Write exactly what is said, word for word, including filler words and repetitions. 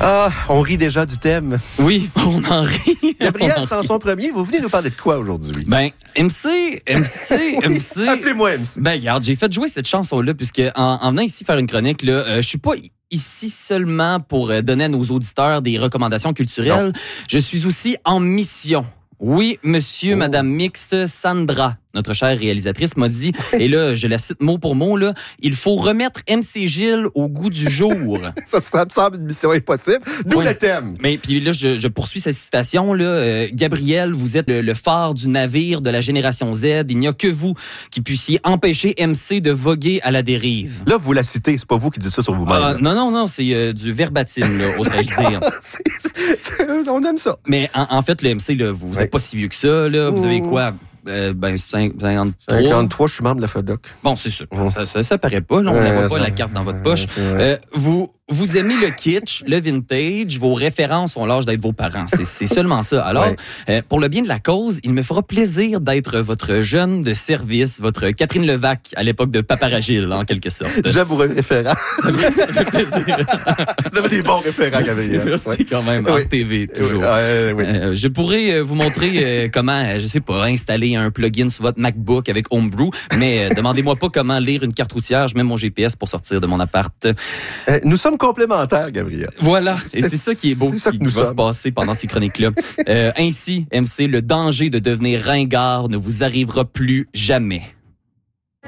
Ah, on rit déjà du thème. Oui, on en rit. Gabriel Sanson premier, vous venez nous parler de quoi aujourd'hui? Ben, M C, M C, oui, M C. Appelez-moi M C. Ben, regarde, j'ai fait jouer cette chanson-là, puisque en, en venant ici faire une chronique, là, euh, je suis pas ici seulement pour euh, donner à nos auditeurs des recommandations culturelles. Non. Je suis aussi en mission. Oui, monsieur, oh. madame mixte, Sandra, notre chère réalisatrice, m'a dit, et là, je la cite mot pour mot, là, il faut remettre M C Gilles au goût du jour. Ça me semble une mission impossible. D'où oui. le thème. Mais puis là, je, je poursuis cette citation. Là. Euh, Gabriel, vous êtes le, le phare du navire de la génération Z. Il n'y a que vous qui puissiez empêcher M C de voguer à la dérive. Là, vous la citez, c'est pas vous qui dites ça sur vous-même. Ah, non, non, non, c'est euh, du verbatim, là, oserais-je dire. c'est, c'est, on aime ça. Mais en, en fait, le M C, là, vous n'êtes oui. pas si vieux que ça. Là. Vous avez quoi? Euh, ben, cinquante-trois. cinquante-trois, je suis membre de la F O D O C. Bon, c'est sûr. Mmh. Ça, ça, ça paraît pas. Là, on ne voit pas la carte dans votre poche. Euh, vous, vous aimez le kitsch, le vintage. Vos références ont l'âge d'être vos parents. C'est, c'est seulement ça. Alors, ouais. euh, pour le bien de la cause, il me fera plaisir d'être votre jeune de service, votre Catherine Levac à l'époque de Paparagile, en quelque sorte. J'aime vos référents. Ça me fait plaisir. Vous avez des bons référents, Gabriel. Merci, merci ouais. quand même. Oui. R T V, toujours. Oui. Euh, oui. Euh, je pourrais vous montrer euh, comment, je sais pas, installer un plugin sur votre MacBook avec Homebrew, mais euh, demandez-moi pas comment lire une carte routière. Je mets mon G P S pour sortir de mon appart. Euh, nous sommes complémentaires, Gabriel. Voilà, et c'est, c'est ça qui est beau, c'est qui, qui va sommes. se passer pendant ces chroniques-là. Euh, ainsi, M C, le danger de devenir ringard ne vous arrivera plus jamais.